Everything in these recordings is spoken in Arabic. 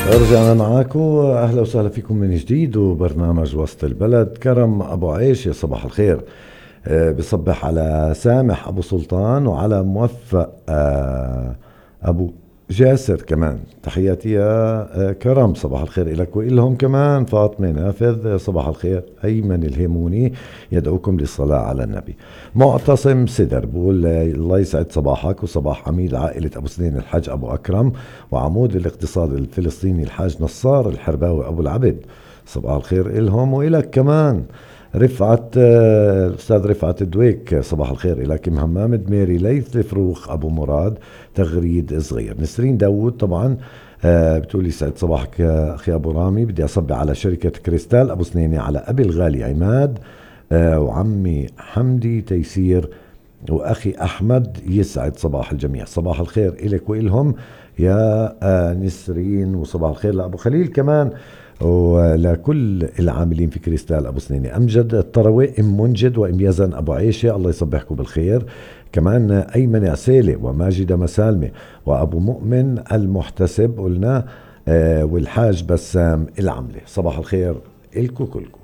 رجعنا معاكم، أهلا وسهلا فيكم من جديد وبرنامج وسط البلد. كرم أبو عيش يا صباح الخير. بصبح على سامح أبو سلطان وعلى موفق أبو جاسر كمان. تحياتي يا كرم، صباح الخير إلك وإلهم كمان. فاطمة نافذ صباح الخير. أيمن الهيموني يدعوكم للصلاة على النبي. معتصم سدر بقول الله يسعد صباحك وصباح عميد عائلة أبو سنين الحاج أبو أكرم وعمود الاقتصاد الفلسطيني الحاج نصار الحرباوي أبو العبد. صباح الخير إلهم وإلك كمان. رفعت الأستاذ رفعت الدويك صباح الخير إلك. همام دميري ليث الفروخ أبو مراد تغريد صغير. نسرين داود طبعا بتقول يسعد صباحك يا أخي أبو رامي. بدي أصبح على شركة كريستال أبو سنيني، على أبي الغالي عماد وعمي حمدي تيسير وأخي أحمد. يسعد صباح الجميع. صباح الخير إلك وإلهم يا نسرين، وصباح الخير لأبو خليل كمان ولكل العاملين في كريستال أبو سنيني. أمجد الطروي، أم منجد وأم يزن أبو عيشة، الله يصبحكم بالخير. كمان أيمن عسيلة وماجد مسالمة وأبو مؤمن المحتسب قلنا والحاج بسام العملة. صباح الخير إلكو كلكم.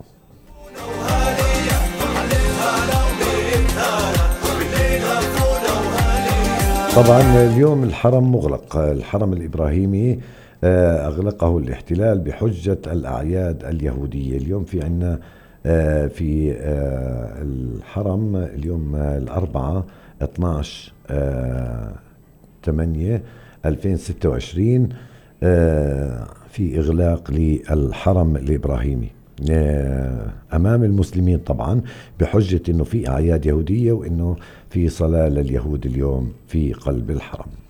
طبعا اليوم الحرم مغلق، الحرم الإبراهيمي أغلقه الاحتلال بحجة الأعياد اليهودية. اليوم في عنا في الحرم اليوم الأربعاء 12/8/2026 في إغلاق للحرم الإبراهيمي أمام المسلمين طبعا بحجة أنه في أعياد يهودية وأنه في صلاة لليهود اليوم في قلب الحرم.